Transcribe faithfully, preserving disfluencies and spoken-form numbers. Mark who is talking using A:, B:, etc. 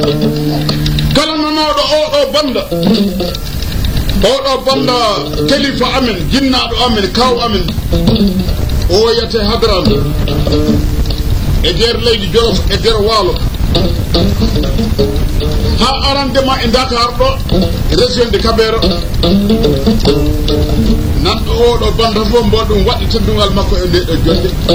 A: kala nanoɗo oɗo banda oɗo banda kalifa amen jinnaɗo amen kaw amen o yiyate hadran e nder leydi Jolof e nder Waalo ha arandema e Dakar ɗo région de Kabera nanɗo oɗo banda fof mbo ɗum waɗi teddugal makko e nde ɗo jonde